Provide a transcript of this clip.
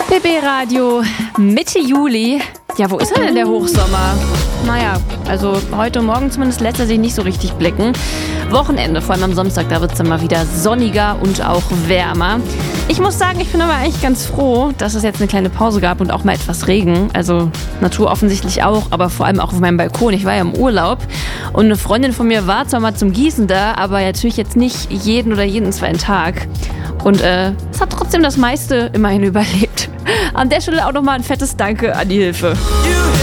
BB Radio, Mitte Juli. Ja, wo ist er denn, der Hochsommer? Naja, also heute Morgen zumindest lässt er sich nicht so richtig blicken. Wochenende, vor allem am Samstag, da wird es dann mal wieder sonniger und auch wärmer. Ich muss sagen, ich bin aber eigentlich ganz froh, dass es jetzt eine kleine Pause gab und auch mal etwas Regen. Also Natur offensichtlich auch, aber vor allem auch auf meinem Balkon. Ich war ja im Urlaub und eine Freundin von mir war zwar mal zum Gießen da, aber natürlich jetzt nicht jeden oder jeden zweiten Tag. Und es hat trotzdem das meiste immerhin überlebt. An der Stelle auch nochmal ein fettes Danke an die Hilfe.